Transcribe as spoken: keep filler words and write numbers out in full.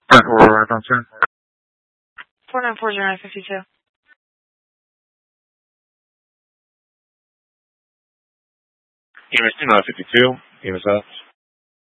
Or attention. four nine four zero nine five two. Amos two nine fifty-two. Amos up.